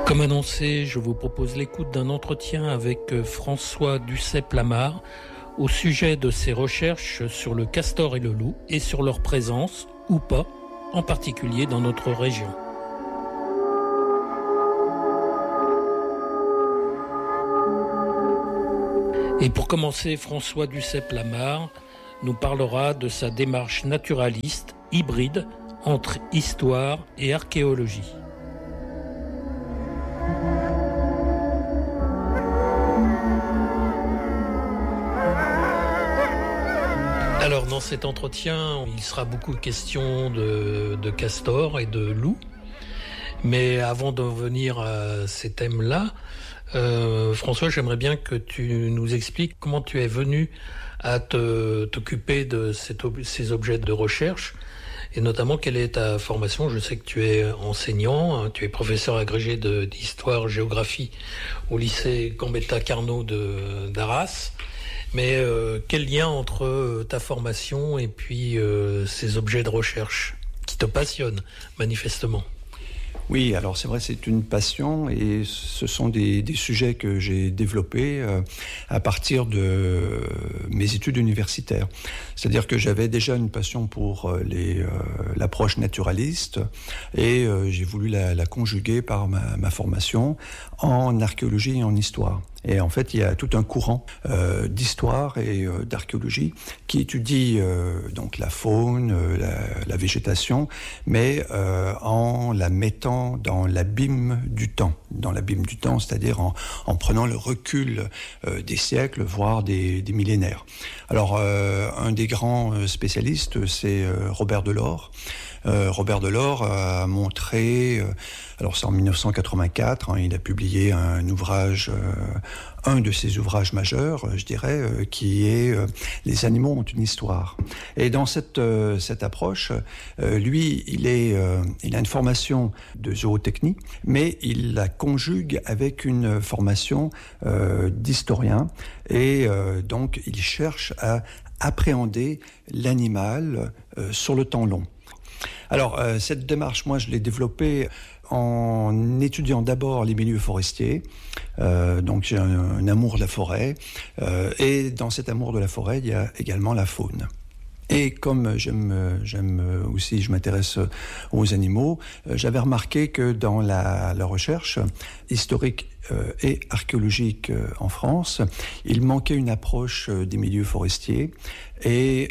Comme annoncé, je vous propose l'écoute d'un entretien avec François Duceppe-Lamarre au sujet de ses recherches sur le castor et le loup et sur leur présence, ou pas, en particulier dans notre région. Et pour commencer, François Duceppe-Lamarre nous parlera de sa démarche naturaliste, hybride, entre histoire et archéologie. Alors, dans cet entretien, il sera beaucoup question de castor et de loup. Mais avant de revenir à ces thèmes-là, François, j'aimerais bien que tu nous expliques comment tu es venu à t'occuper de ces objets de recherche et notamment quelle est ta formation. Je sais que tu es enseignant, tu es professeur agrégé d'histoire-géographie au lycée Gambetta Carnot d'Arras. Mais quel lien entre ta formation et puis ces objets de recherche qui te passionnent manifestement ? Oui, alors c'est vrai, c'est une passion et ce sont des sujets que j'ai développés à partir de mes études universitaires. C'est-à-dire que j'avais déjà une passion pour l'approche naturaliste et j'ai voulu la conjuguer par ma formation en archéologie et en histoire. Et en fait, il y a tout un courant d'histoire et d'archéologie qui étudie donc la faune, la végétation, mais en la mettant dans l'abîme du temps. Dans l'abîme du temps, c'est-à-dire en prenant le recul des siècles, voire des millénaires. Alors, un des grands spécialistes, c'est Robert Delors. Robert Delors a montré, alors c'est en 1984, il a publié un de ses ouvrages majeurs, je dirais, qui est « Les animaux ont une histoire ». Et dans cette approche, lui, il a une formation de zootechnie, mais il la conjugue avec une formation d'historien, et donc il cherche à appréhender l'animal sur le temps long. Alors, cette démarche, moi, je l'ai développée en étudiant d'abord les milieux forestiers. Donc, j'ai un amour de la forêt. Et dans cet amour de la forêt, il y a également la faune. Et comme j'aime aussi, je m'intéresse aux animaux, j'avais remarqué que dans la recherche historique et archéologique en France, il manquait une approche des milieux forestiers et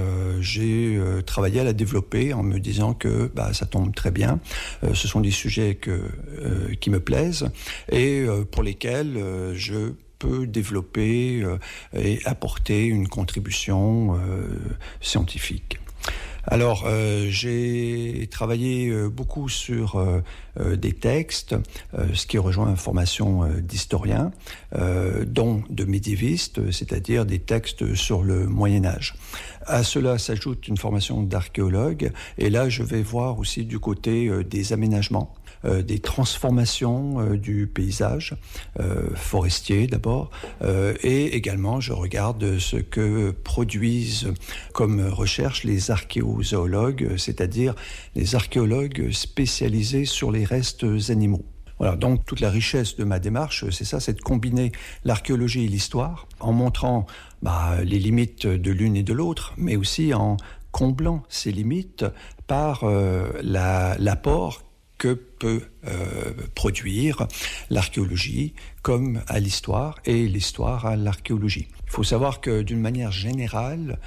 j'ai travaillé à la développer en me disant que ça tombe très bien, ce sont des sujets qui me plaisent et pour lesquels je peut développer et apporter une contribution scientifique. Alors, j'ai travaillé beaucoup sur des textes, ce qui rejoint une formation d'historien, dont de médiéviste, c'est-à-dire des textes sur le Moyen-Âge. À cela s'ajoute une formation d'archéologue, et là, je vais voir aussi du côté des aménagements, des transformations du paysage forestier d'abord, et également je regarde ce que produisent comme recherche les archéozoologues, c'est-à-dire les archéologues spécialisés sur les restes animaux. Voilà, donc toute la richesse de ma démarche, c'est ça, c'est de combiner l'archéologie et l'histoire en montrant les limites de l'une et de l'autre, mais aussi en comblant ces limites par l'apport que peut produire l'archéologie comme à l'histoire et l'histoire à l'archéologie. Il faut savoir que d'une manière générale,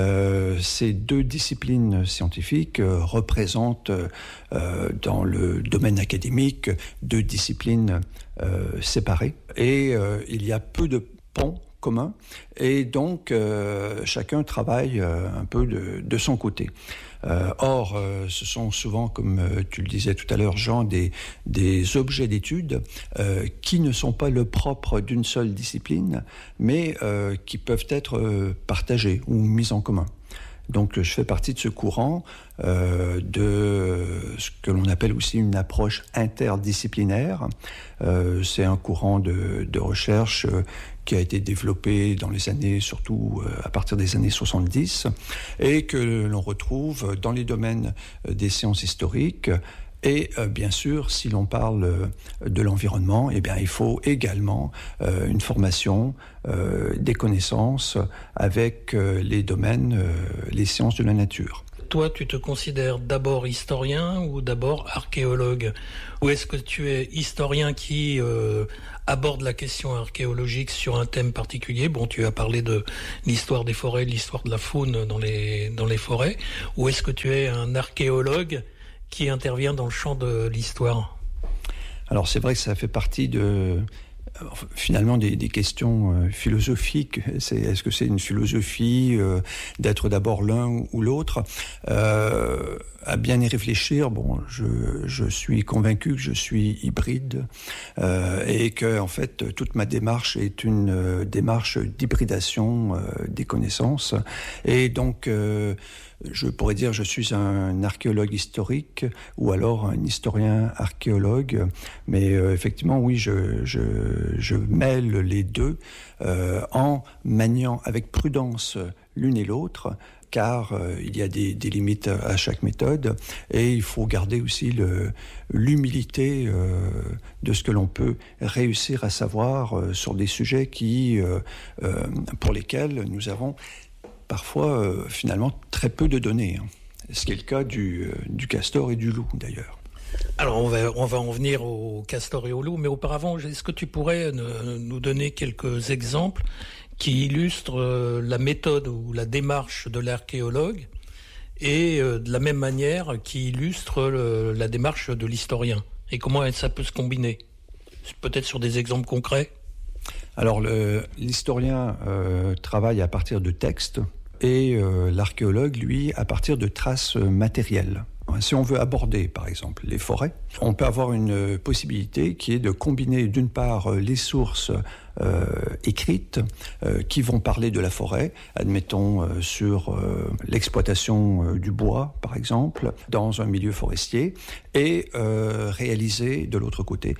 ces deux disciplines scientifiques représentent dans le domaine académique deux disciplines séparées et il y a peu de ponts communs et donc chacun travaille un peu de son côté. Or, ce sont souvent, comme tu le disais tout à l'heure, Jean, des objets d'étude qui ne sont pas le propre d'une seule discipline, mais qui peuvent être partagés ou mis en commun. Donc, je fais partie de ce courant de ce que l'on appelle aussi une approche interdisciplinaire. C'est un courant de recherche qui a été développé dans les années, surtout à partir des années 70, et que l'on retrouve dans les domaines des sciences historiques Et bien sûr, si l'on parle de l'environnement, eh bien, il faut également une formation, des connaissances avec les domaines, les sciences de la nature. Toi, tu te considères d'abord historien ou d'abord archéologue? Ou est-ce que tu es historien qui aborde la question archéologique sur un thème particulier? Bon, tu as parlé de l'histoire des forêts, de l'histoire de la faune dans les forêts. Ou est-ce que tu es un archéologue qui intervient dans le champ de l'histoire? Alors, c'est vrai que ça fait partie finalement des questions philosophiques. Est-ce que c'est une philosophie d'être d'abord l'un ou l'autre? À bien y réfléchir, bon, je suis convaincu que je suis hybride et que en fait toute ma démarche est une démarche d'hybridation des connaissances. Et donc je pourrais dire je suis un archéologue historique ou alors un historien archéologue, mais effectivement oui, je mêle les deux en maniant avec prudence l'une et l'autre, car il y a des limites à chaque méthode, et il faut garder aussi l'humilité de ce que l'on peut réussir à savoir sur des sujets pour lesquels nous avons parfois finalement très peu de données, hein. Ce qui est le cas du castor et du loup d'ailleurs. Alors on va en venir au castor et au loup, mais auparavant, est-ce que tu pourrais nous donner quelques exemples qui illustre la méthode ou la démarche de l'archéologue et de la même manière qui illustre la démarche de l'historien, et comment ça peut se combiner, peut-être sur des exemples concrets? Alors l'historien travaille à partir de textes et l'archéologue, lui, à partir de traces matérielles. Si on veut aborder, par exemple, les forêts, on peut avoir une possibilité qui est de combiner d'une part les sources écrites qui vont parler de la forêt, admettons sur l'exploitation du bois, par exemple, dans un milieu forestier, et réaliser, de l'autre côté,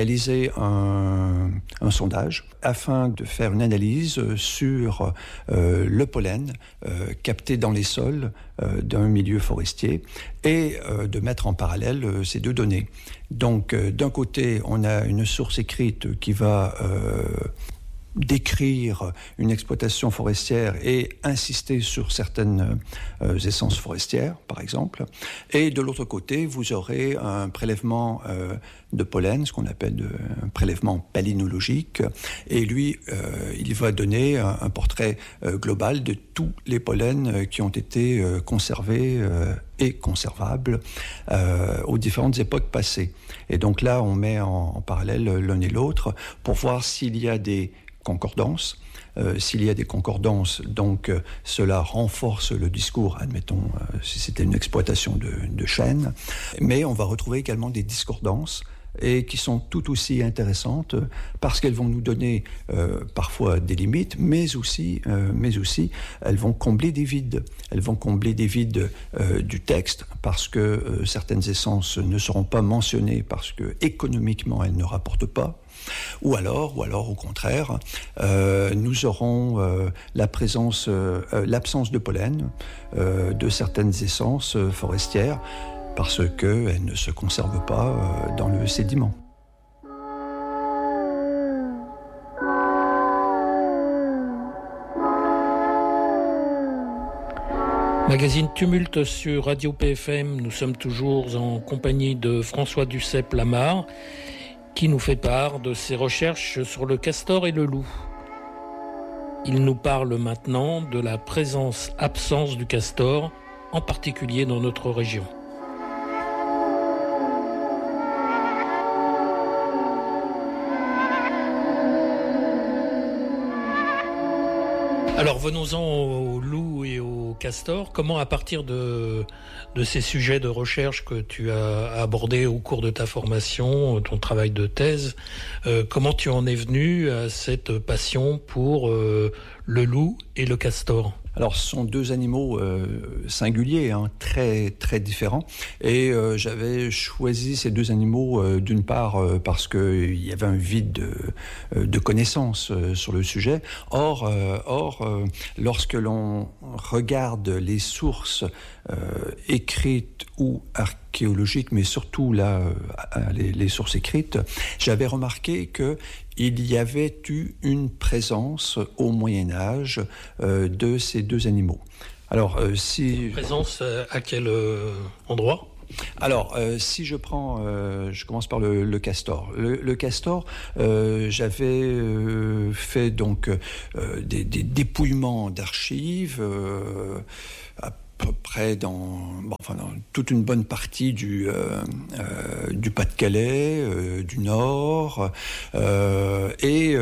un sondage afin de faire une analyse sur le pollen capté dans les sols d'un milieu forestier et de mettre en parallèle ces deux données. Donc, d'un côté, on a une source écrite qui va décrire une exploitation forestière et insister sur certaines essences forestières, par exemple. Et de l'autre côté, vous aurez un prélèvement de pollen, ce qu'on appelle un prélèvement palynologique. Et lui, il va donner un portrait global de tous les pollens qui ont été conservés et conservables aux différentes époques passées. Et donc là, on met en parallèle l'un et l'autre pour voir s'il y a des concordances. S'il y a des concordances, donc cela renforce le discours, admettons, si c'était une exploitation de chênes. Mais on va retrouver également des discordances et qui sont tout aussi intéressantes parce qu'elles vont nous donner parfois des limites, mais aussi elles vont combler des vides. Elles vont combler des vides du texte parce que certaines essences ne seront pas mentionnées parce que économiquement elles ne rapportent pas. Ou alors au contraire, nous aurons l'absence de pollen de certaines essences forestières parce qu'elles ne se conservent pas dans le sédiment. Magazine Tumulte sur Radio PFM, nous sommes toujours en compagnie de François Duceppe-Lamarre, qui nous fait part de ses recherches sur le castor et le loup. Il nous parle maintenant de la présence-absence du castor, en particulier dans notre région. Alors venons-en au loup et au castor. Comment, à partir de ces sujets de recherche que tu as abordés au cours de ta formation, ton travail de thèse, comment tu en es venu à cette passion pour le loup et le castor ? Alors, ce sont deux animaux singuliers, hein, très très différents. Et j'avais choisi ces deux animaux d'une part parce qu'il y avait un vide de connaissances sur le sujet. Or, lorsque l'on regarde les sources écrites ou archéologiques, mais surtout là, les sources écrites, j'avais remarqué que il y avait eu une présence au Moyen-Âge de ces deux animaux. Alors, Une présence à quel endroit ? Alors, si je prends, je commence par le castor. Le castor, j'avais fait donc des dépouillements d'archives à peu près dans toute une bonne partie du Pas-de-Calais, du Nord, et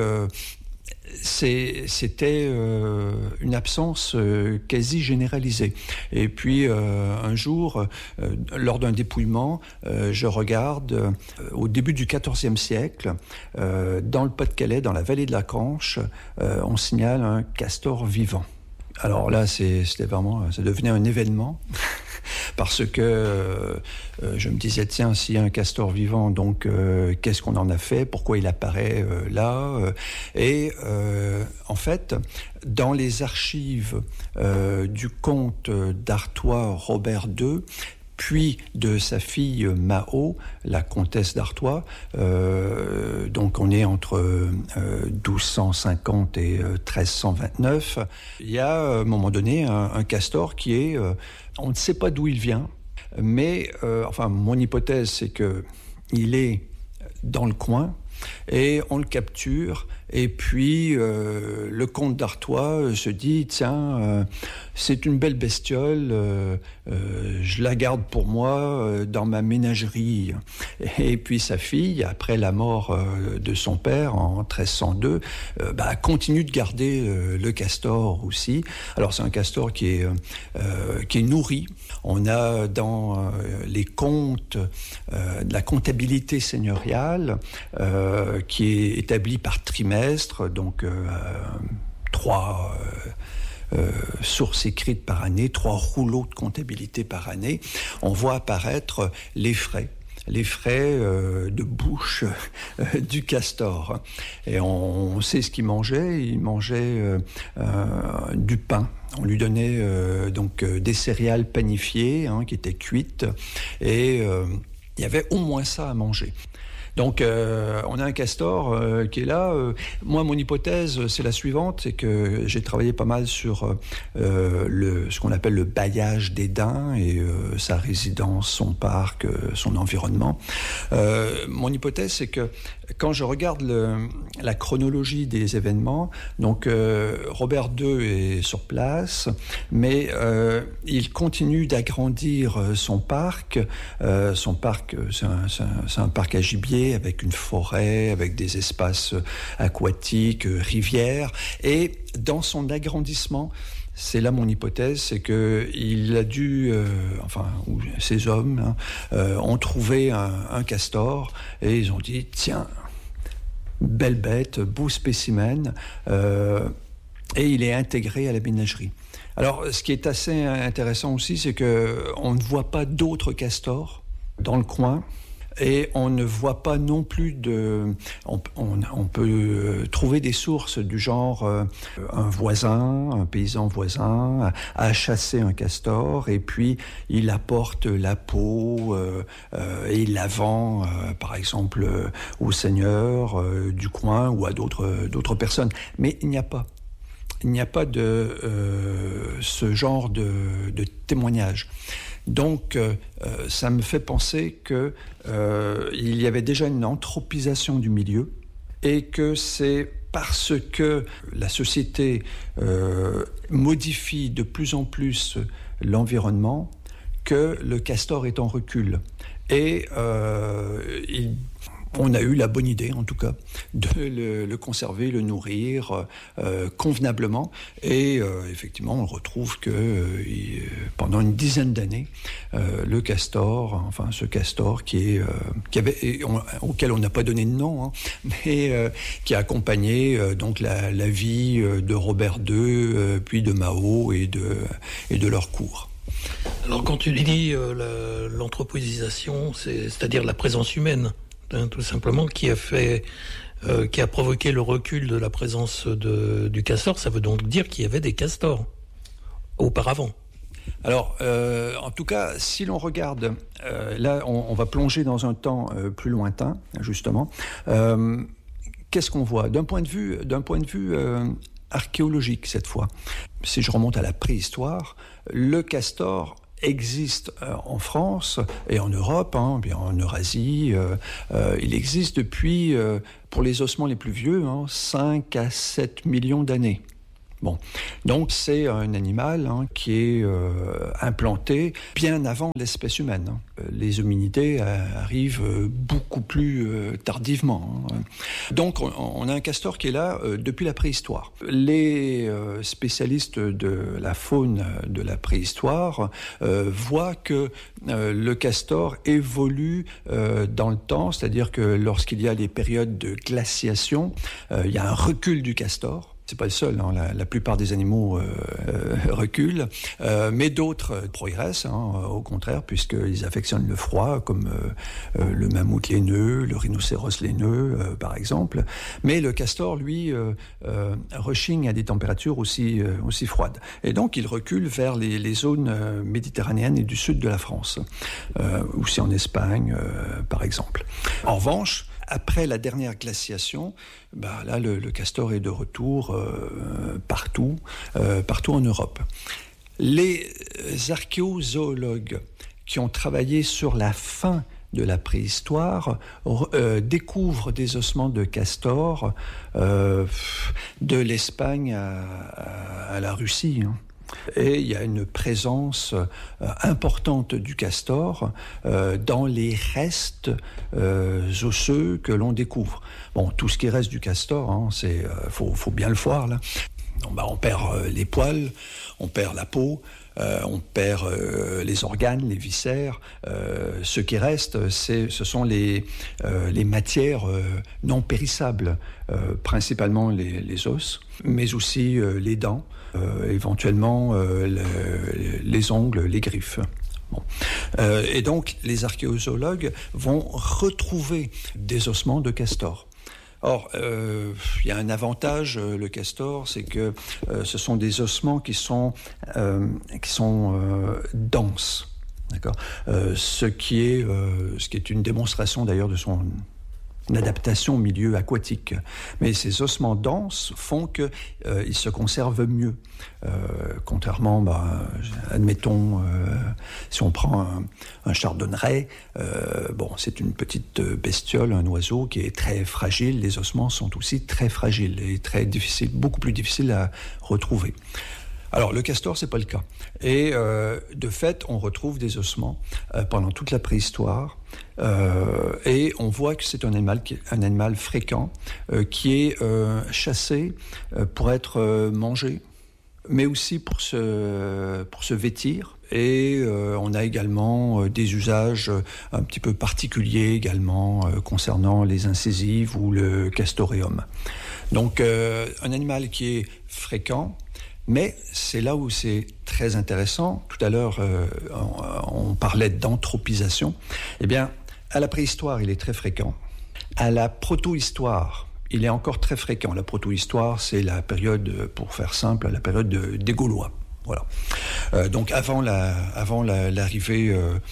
c'était une absence quasi généralisée. Et puis un jour, lors d'un dépouillement, je regarde au début du XIVe siècle, dans le Pas-de-Calais, dans la vallée de la Canche, on signale un castor vivant. Alors là, c'était vraiment, ça devenait un événement. Parce que je me disais, tiens, s'il y a un castor vivant, donc qu'est-ce qu'on en a fait ? Pourquoi il apparaît là ? Et en fait, dans les archives du comte d'Artois Robert II, puis de sa fille Mao, la comtesse d'Artois, donc on est entre 1250 et 1329, il y a à un moment donné un castor qui est, on ne sait pas d'où il vient, mais mon hypothèse c'est qu'il est dans le coin, et on le capture, et puis le comte d'Artois se dit, tiens, c'est une belle bestiole, je la garde pour moi dans ma ménagerie. Et puis sa fille, après la mort de son père en 1302, continue de garder le castor aussi. Alors c'est un castor qui est nourri. On a dans les comptes de la comptabilité seigneuriale qui est établie par trimestre, donc 3 sources écrites par année, 3 rouleaux de comptabilité par année, on voit apparaître les frais de bouche du castor. Et on sait ce qu'il mangeait. Il mangeait du pain. On lui donnait des céréales panifiées qui étaient cuites, et il y avait au moins ça à manger. Donc, on a un castor qui est là. Moi, mon hypothèse, c'est la suivante, c'est que j'ai travaillé pas mal sur ce qu'on appelle le bailliage des daims et sa résidence, son parc, son environnement. Mon hypothèse, c'est que quand je regarde la chronologie des événements, donc Robert II est sur place, mais il continue d'agrandir son parc. Son parc, c'est un parc à gibier avec une forêt, avec des espaces aquatiques, rivières. Et dans son agrandissement, c'est là mon hypothèse, c'est qu'il a dû, ces hommes ont trouvé un castor et ils ont dit, tiens, belle bête, beau spécimen, et il est intégré à la ménagerie. Alors, ce qui est assez intéressant aussi, c'est qu'on ne voit pas d'autres castors dans le coin. Et on ne voit pas non plus on peut trouver des sources du genre un paysan voisin a chassé un castor et puis il apporte la peau et il la vend par exemple au seigneur du coin ou à d'autres personnes. Mais il n'y a pas de ce genre de témoignage. Donc, ça me fait penser qu'il y avait déjà une anthropisation du milieu et que c'est parce que la société modifie de plus en plus l'environnement que le castor est en recul. Et on a eu la bonne idée, en tout cas, de le conserver, le nourrir convenablement. Et effectivement, on retrouve que pendant une dizaine d'années, le castor, ce castor auquel on n'a pas donné de nom, mais qui a accompagné donc la vie de Robert II, puis de Mao et de leur cour. Alors quand tu dis l'anthropisation, c'est-à-dire la présence humaine, tout simplement, qui a provoqué le recul de la présence du castor, ça veut donc dire qu'il y avait des castors auparavant. Alors, en tout cas, si l'on regarde, là, on va plonger dans un temps plus lointain, justement. Qu'est-ce qu'on voit d'un point de vue archéologique cette fois? Si je remonte à la préhistoire, le castor existe en France et en Europe, bien en Eurasie. Il existe depuis, pour les ossements les plus vieux, 5 à 7 millions d'années. Bon, donc c'est un animal qui est implanté bien avant l'espèce humaine. Les hominidés arrivent beaucoup plus tardivement. Donc on a un castor qui est là depuis la préhistoire. Les spécialistes de la faune de la préhistoire voient que le castor évolue dans le temps, c'est-à-dire que lorsqu'il y a les périodes de glaciation, il y a un recul du castor. C'est pas le seul, la plupart des animaux reculent, mais d'autres progressent, au contraire, puisqu'ils affectionnent le froid, comme le mammouth laineux, le rhinocéros laineux, par exemple. Mais le castor, lui, rechigne à des températures aussi froides. Et donc, il recule vers les zones méditerranéennes et du sud de la France, aussi en Espagne, par exemple. En revanche, après la dernière glaciation, là, le castor est de retour partout en Europe. Les archéozoologues qui ont travaillé sur la fin de la préhistoire découvrent des ossements de castor de l'Espagne à la Russie. Et il y a une présence importante du castor dans les restes osseux que l'on découvre. Bon, tout ce qui reste du castor, faut bien le voir là. On perd les poils, on perd la peau, on perd les organes, les viscères. Ce qui reste, ce sont les matières non périssables, principalement les os, mais aussi les dents, éventuellement les ongles, les griffes. Bon. Et donc, les archéozoologues vont retrouver des ossements de castor. Or, il y a un avantage, le castor, c'est que ce sont des ossements qui sont denses, d'accord. Ce qui est une démonstration d'ailleurs de son adaptation au milieu aquatique. Mais ces ossements denses font qu'ils se conservent mieux. Contrairement, admettons, si on prend un chardonneret, c'est une petite bestiole, un oiseau qui est très fragile. Les ossements sont aussi très fragiles et très difficiles, beaucoup plus difficiles à retrouver. Alors, le castor, c'est pas le cas. Et de fait, on retrouve des ossements pendant toute la préhistoire. Et on voit que c'est un animal fréquent qui est chassé pour être mangé, mais aussi pour se vêtir. Et on a également des usages un petit peu particuliers également concernant les incisives ou le castoreum. Donc, un animal qui est fréquent. Mais c'est là où c'est très intéressant. Tout à l'heure, on parlait d'anthropisation. Eh bien, à la préhistoire, il est très fréquent. À la protohistoire, il est encore très fréquent. La protohistoire, c'est la période, pour faire simple, la période des Gaulois. Voilà. Donc avant l'arrivée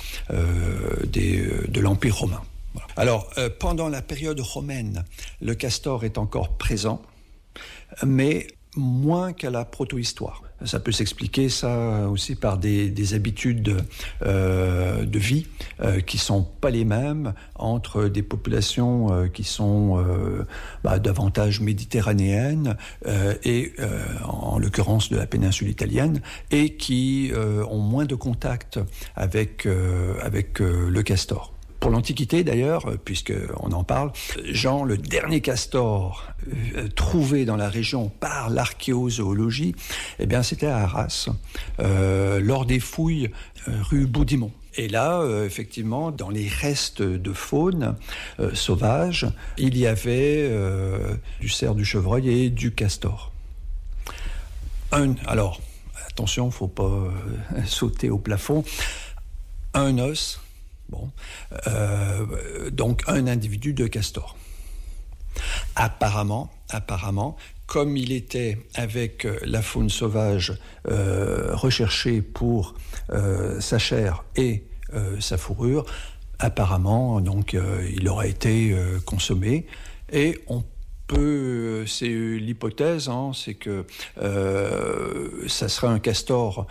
de l'Empire romain. Voilà. Alors, pendant la période romaine, le castor est encore présent, mais moins qu'à la protohistoire. Ça peut s'expliquer ça aussi par des habitudes de vie qui sont pas les mêmes entre des populations qui sont davantage méditerranéennes et en l'occurrence de la péninsule italienne et qui ont moins de contact avec le castor. Pour l'Antiquité, d'ailleurs, puisqu'on en parle, le dernier castor trouvé dans la région par l'archéozoologie, c'était à Arras, lors des fouilles rue Baudimont. Et là, effectivement, dans les restes de faune sauvage, il y avait du cerf, du chevreuil et du castor. Alors, attention, il ne faut pas sauter au plafond. Un os. Bon, donc un individu de castor. Apparemment, comme il était avec la faune sauvage recherchée pour sa chair et sa fourrure, apparemment, donc, il aurait été consommé. Et on peut, c'est l'hypothèse, c'est que ça serait un castor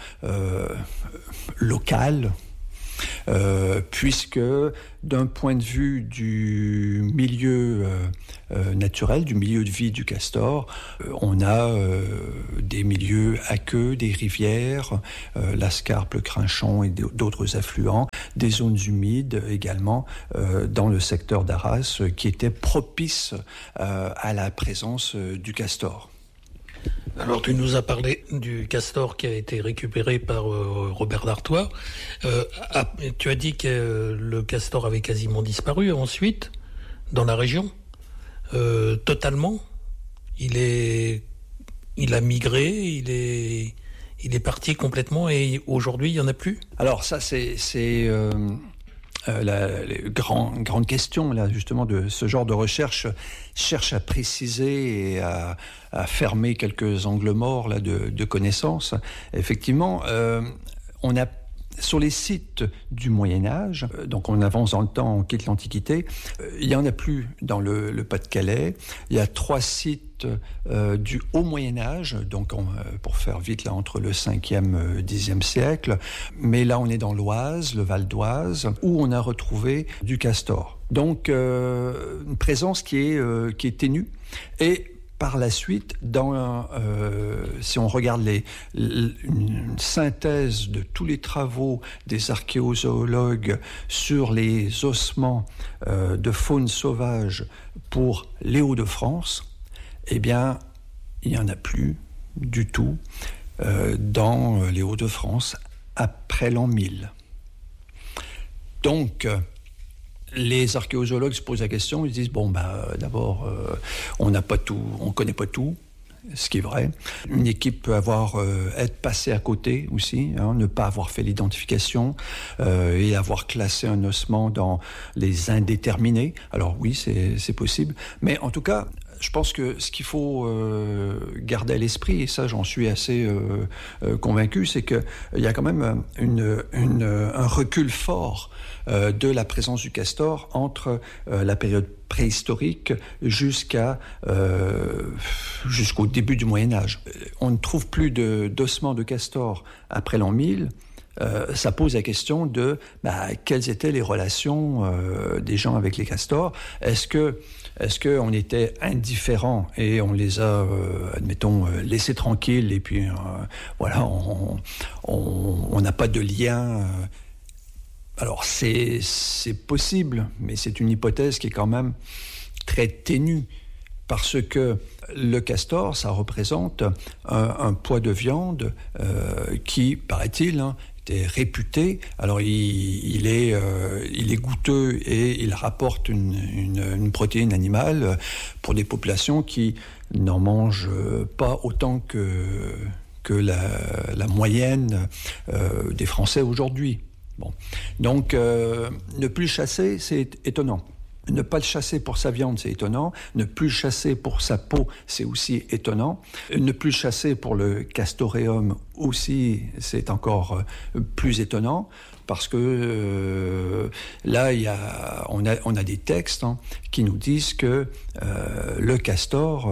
local, puisque d'un point de vue du milieu naturel, du milieu de vie du castor, on a des milieux aqueux, des rivières, la Scarpe, le Crinchon et d'autres affluents, des zones humides également dans le secteur d'Arras qui étaient propices à la présence du castor. Alors tu nous as parlé du castor qui a été récupéré par Robert d'Artois. Tu as dit que le castor avait quasiment disparu ensuite dans la région. Totalement. Il a migré, il est parti complètement et aujourd'hui il n'y en a plus. Alors ça c'est la grande question là justement de ce genre de recherche cherche à préciser et à fermer quelques angles morts là de connaissances. Effectivement, on a sur les sites du Moyen-Âge, donc on avance dans le temps, on quitte l'Antiquité, il n'y en a plus dans le Pas-de-Calais. Il y a 3 sites du Haut Moyen-Âge, donc pour faire vite, là, entre le 5e et 10e siècle. Mais là, on est dans l'Oise, le Val d'Oise, où on a retrouvé du castor. Donc, une présence qui est ténue. Et par la suite, si on regarde une synthèse de tous les travaux des archéozoologues sur les ossements de faune sauvage pour les Hauts-de-France, eh bien, il n'y en a plus du tout dans les Hauts-de-France après l'an 1000. Donc, les archéozoologues se posent la question, ils disent d'abord on n'a pas tout, on connaît pas tout, ce qui est vrai. Une équipe peut être passée à côté aussi, ne pas avoir fait l'identification et avoir classé un ossement dans les indéterminés. Alors oui, c'est possible, mais en tout cas, je pense que ce qu'il faut garder à l'esprit, et ça j'en suis assez convaincu, c'est qu'il y a quand même un recul fort de la présence du castor entre la période préhistorique jusqu'au début du Moyen-Âge. On ne trouve plus d'ossements de castor après l'an 1000. Ça pose la question de quelles étaient les relations des gens avec les castors. Est-ce que on était indifférents et on les a, admettons, laissés tranquilles et puis voilà, on n'a pas de lien. Alors c'est possible, mais c'est une hypothèse qui est quand même très ténue parce que le castor, ça représente un poids de viande qui, paraît-il, était réputé. Alors il est goûteux et il rapporte une protéine animale pour des populations qui n'en mangent pas autant que la moyenne des Français aujourd'hui. Bon. Donc ne plus chasser, c'est étonnant. Ne pas le chasser pour sa viande, c'est étonnant. Ne plus le chasser pour sa peau, c'est aussi étonnant. Ne plus le chasser pour le castoreum aussi, c'est encore plus étonnant. Parce que là, on a des textes qui nous disent que le castor...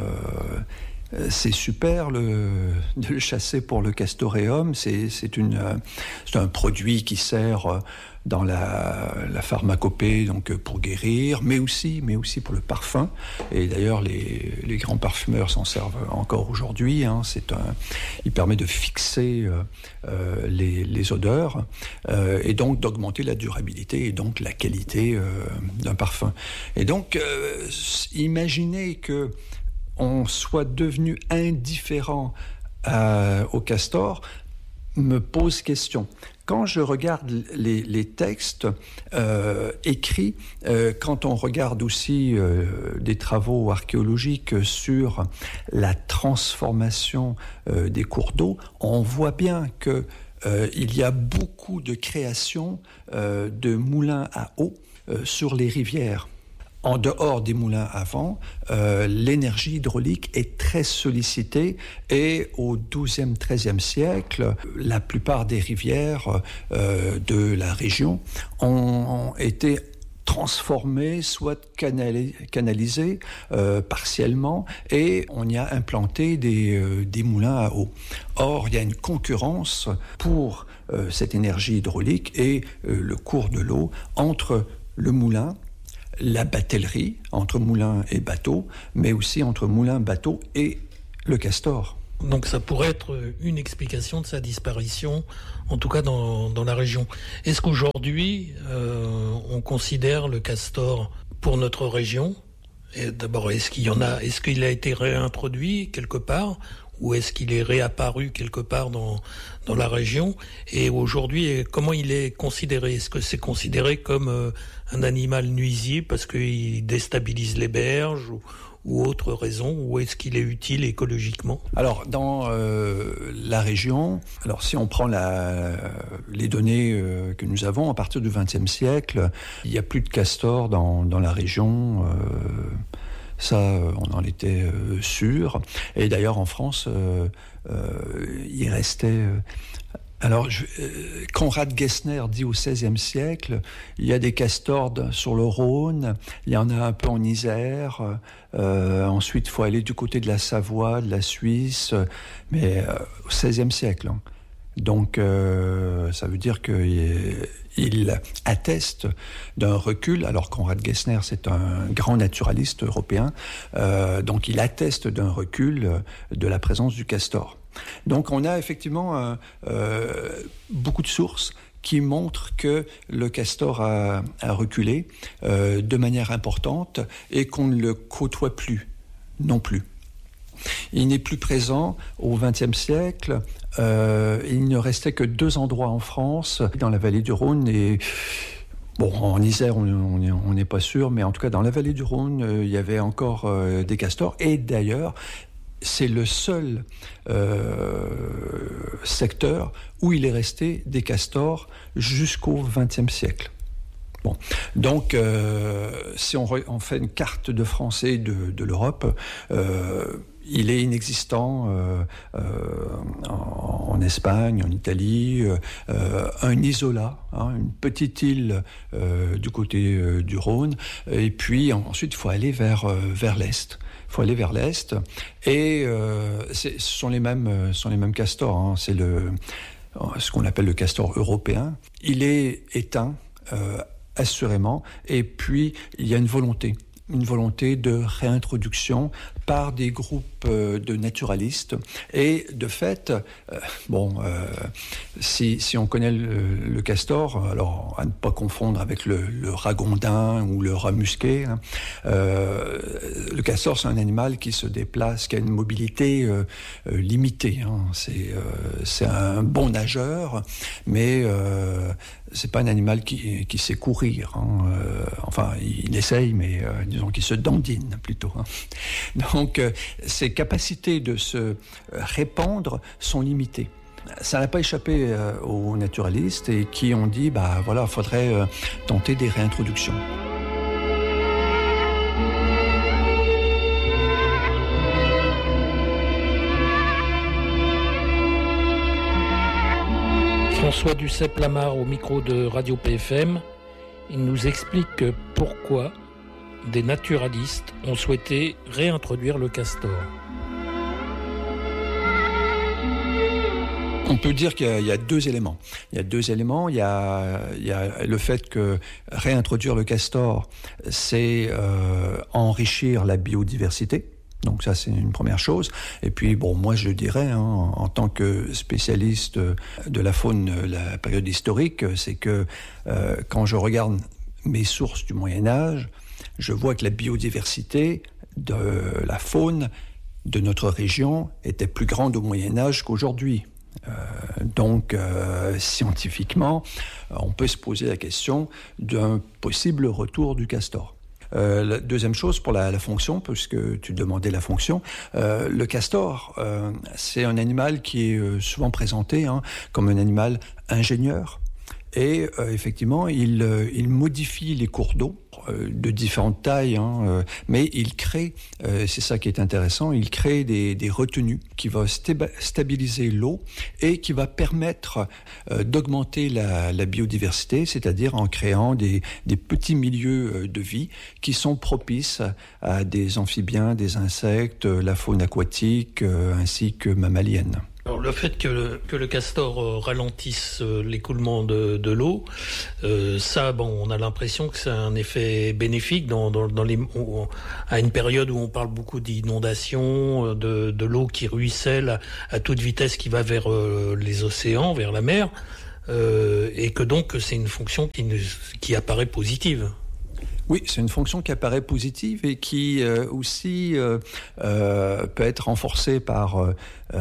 c'est super de le chasser pour le castoreum. C'est un produit qui sert dans la pharmacopée, donc pour guérir, mais aussi pour le parfum. Et d'ailleurs, les grands parfumeurs s'en servent encore aujourd'hui. Il permet de fixer les odeurs et donc d'augmenter la durabilité et donc la qualité d'un parfum. Et donc, imaginez que on soit devenu indifférent au castor me pose question. Quand je regarde les textes écrits, quand on regarde aussi des travaux archéologiques sur la transformation des cours d'eau, on voit bien que il y a beaucoup de créations de moulins à eau sur les rivières. En dehors des moulins à vent, l'énergie hydraulique est très sollicitée et au XIIe, XIIIe siècle, la plupart des rivières de la région ont été transformées, soit canalisées partiellement, et on y a implanté des moulins à eau. Or, il y a une concurrence pour cette énergie hydraulique et le cours de l'eau entre le moulin, la batellerie, entre moulin et bateau, mais aussi entre moulin, bateau et le castor. Donc ça pourrait être une explication de sa disparition, en tout cas dans la région. Est-ce qu'aujourd'hui, on considère le castor pour notre région ? Et d'abord, est-ce qu'il a été réintroduit quelque part ? Ou est-ce qu'il est réapparu quelque part dans la région ? Et aujourd'hui, comment il est considéré ? Est-ce que c'est considéré comme un animal nuisible parce qu'il déstabilise les berges ou autre raison ? Ou est-ce qu'il est utile écologiquement ? Alors, dans la région, alors si on prend les données que nous avons, à partir du XXe siècle, il n'y a plus de castors dans la région. Ça, on en était sûr. Et d'ailleurs, en France, il restait... Conrad Gessner dit au XVIe siècle, il y a des castors sur le Rhône, il y en a un peu en Isère, ensuite il faut aller du côté de la Savoie, de la Suisse, mais au XVIe siècle. Hein. Donc, ça veut dire qu'il atteste d'un recul, alors Conrad Gessner, c'est un grand naturaliste européen, donc il atteste d'un recul de la présence du castor. Donc, on a effectivement beaucoup de sources qui montrent que le castor a reculé de manière importante et qu'on ne le côtoie plus, non plus. Il n'est plus présent au XXe siècle. Il ne restait que 2 endroits en France, dans la vallée du Rhône et... Bon, en Isère, on n'est pas sûr, mais en tout cas, dans la vallée du Rhône, il y avait encore des castors. Et d'ailleurs, c'est le seul secteur où il est resté des castors jusqu'au XXe siècle. Bon, donc si on fait une carte de France et de l'Europe, il est inexistant en Espagne, en Italie, un isolat, une petite île du côté du Rhône, et puis ensuite il faut aller vers l'est. Il faut aller vers l'est, et ce sont les mêmes castors. Hein. C'est ce qu'on appelle le castor européen. Il est éteint, assurément, et puis il y a une volonté de réintroduction par des groupes de naturalistes. Et de fait, si on connaît le castor, alors à ne pas confondre avec le ragondin ou le rat musqué, hein, le castor, c'est un animal qui se déplace, qui a une mobilité limitée. Hein. C'est un bon nageur, mais c'est pas un animal qui sait courir. Hein. Enfin, il essaye, mais disons qu'il se dandine plutôt. Hein. Donc, ses capacités de se répandre sont limitées. Ça n'a pas échappé aux naturalistes et qui ont dit, il faudrait tenter des réintroductions. François Duceppe-Lamarre au micro de Radio PFM, il nous explique pourquoi des naturalistes ont souhaité réintroduire le castor. On peut dire qu'il y a 2 éléments. Il y a 2 éléments. Il y a le fait que réintroduire le castor, c'est enrichir la biodiversité. Donc ça, c'est une première chose. Et puis, moi, je dirais, en tant que spécialiste de la faune, la période historique, c'est que quand je regarde mes sources du Moyen-Âge, je vois que la biodiversité de la faune de notre région était plus grande au Moyen-Âge qu'aujourd'hui. Donc, scientifiquement, on peut se poser la question d'un possible retour du castor. La deuxième chose, pour la fonction, puisque tu demandais la fonction, le castor, c'est un animal qui est souvent présenté comme un animal ingénieur, Et effectivement, il modifie les cours d'eau de différentes tailles, mais il crée, c'est ça qui est intéressant, il crée des retenues qui vont stabiliser l'eau et qui va permettre d'augmenter la biodiversité, c'est-à-dire en créant des petits milieux de vie qui sont propices à des amphibiens, des insectes, la faune aquatique ainsi que mammalienne. Alors, le fait que le castor ralentisse l'écoulement de l'eau, on a l'impression que c'est un effet bénéfique à une période où on parle beaucoup d'inondations, de l'eau qui ruisselle à toute vitesse qui va vers les océans, vers la mer, et que donc c'est une fonction qui apparaît positive. Oui, c'est une fonction qui apparaît positive et qui aussi peut être renforcée par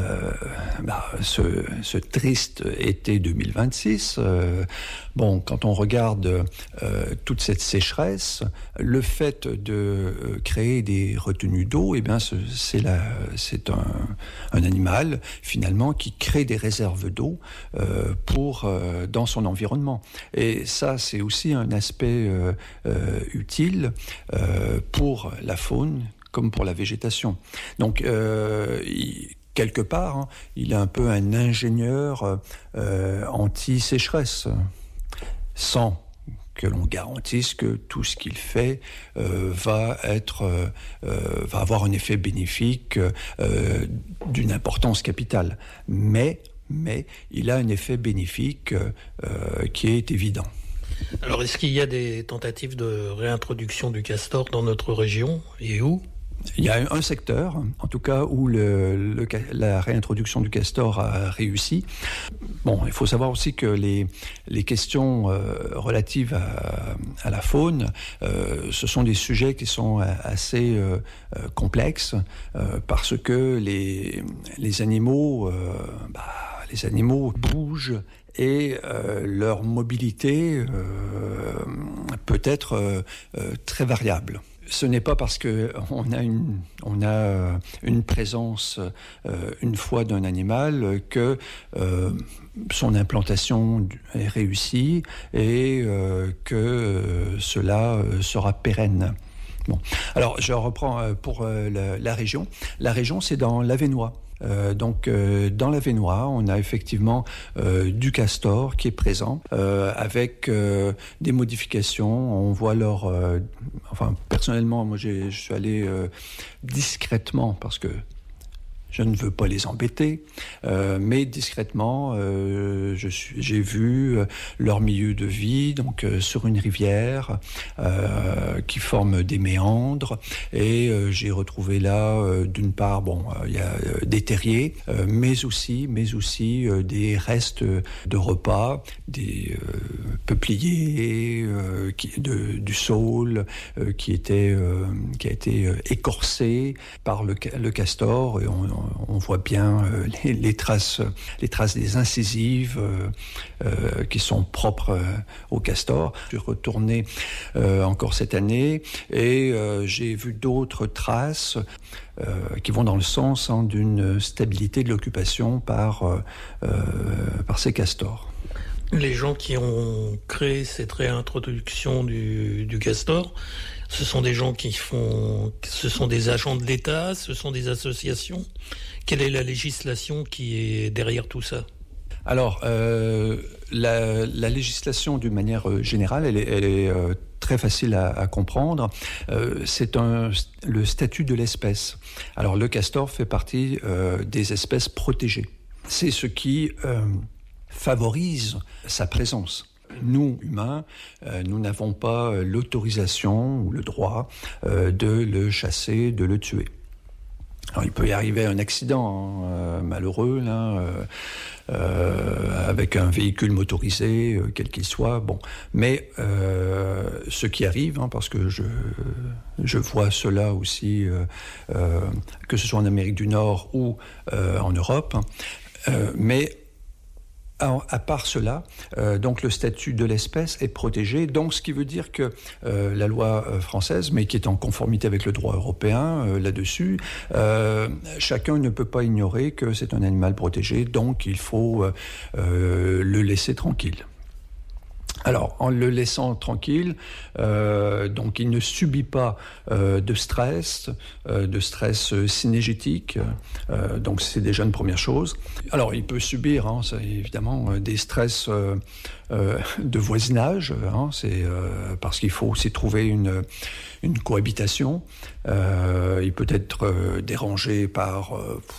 ce triste été 2026. Quand on regarde toute cette sécheresse, le fait de créer des retenues d'eau, c'est un animal finalement qui crée des réserves d'eau dans son environnement. Et ça, c'est aussi un aspect utile pour la faune comme pour la végétation. Donc, quelque part, il est un peu un ingénieur anti-sécheresse, sans que l'on garantisse que tout ce qu'il fait va avoir un effet bénéfique d'une importance capitale. Mais il a un effet bénéfique qui est évident. Alors, est-ce qu'il y a des tentatives de réintroduction du castor dans notre région et où ? Il y a un secteur, en tout cas, où la réintroduction du castor a réussi. Il faut savoir aussi que les questions relatives à la faune, ce sont des sujets qui sont assez complexes parce que les animaux bougent et leur mobilité peut être très variable. Ce n'est pas parce qu'on a une présence une fois d'un animal que son implantation est réussie et que cela sera pérenne. Bon. Alors, je reprends pour la région. La région, c'est dans l'Avesnois. Dans l'Avesnois, on a effectivement du castor qui est présent avec des modifications. On voit personnellement, moi je suis allé discrètement parce que je ne veux pas les embêter, mais discrètement, j'ai vu leur milieu de vie, donc sur une rivière qui forme des méandres, et j'ai retrouvé là, d'une part, il y a des terriers, mais aussi des restes de repas, des peupliers, du saule qui a été écorcé par le castor, et on voit bien les traces des incisives qui sont propres au castor. Je suis retourné encore cette année et j'ai vu d'autres traces qui vont dans le sens d'une stabilité de l'occupation par ces castors. Les gens qui ont créé cette réintroduction du castor, ce sont des gens ce sont des agents de l'État, ce sont des associations. Quelle est la législation qui est derrière tout ça ? Alors, la législation, d'une manière générale, elle est très facile à comprendre. C'est le statut de l'espèce. Alors, le castor fait partie des espèces protégées. C'est ce qui favorise sa présence. Nous, humains, nous n'avons pas l'autorisation ou le droit de le chasser, de le tuer. Alors, il peut y arriver un accident malheureux, avec un véhicule motorisé, quel qu'il soit. Mais ce qui arrive, parce que je vois cela aussi, que ce soit en Amérique du Nord ou en Europe, mais à part cela, donc le statut de l'espèce est protégé, donc ce qui veut dire que la loi française, mais qui est en conformité avec le droit européen là-dessus, chacun ne peut pas ignorer que c'est un animal protégé, donc il faut le laisser tranquille. Alors, en le laissant tranquille, donc il ne subit pas de stress synégétique, donc c'est déjà une première chose. Alors, il peut subir, évidemment, des stress de voisinage, c'est parce qu'il faut aussi trouver une cohabitation. Il peut être dérangé par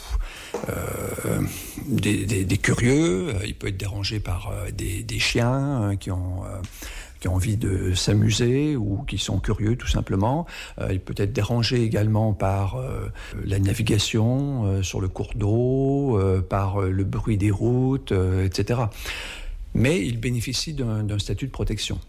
des curieux, il peut être dérangé par des chiens qui ont envie de s'amuser ou qui sont curieux tout simplement. Il peut être dérangé également par la navigation sur le cours d'eau, par le bruit des routes, etc. Mais il bénéficie d'un statut de protection.